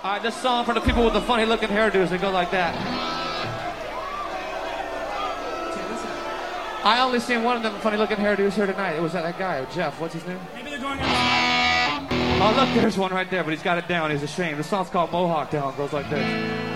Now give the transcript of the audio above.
All right, this song for the people with the funny-looking hairdos. They go like that. I only seen one of them funny-looking hairdos here tonight. It was that guy, Jeff. What's his name? Maybe they're going out. Oh, look, there's one right there, but he's got it down. He's ashamed. The song's called Mohawk Down. It goes like this.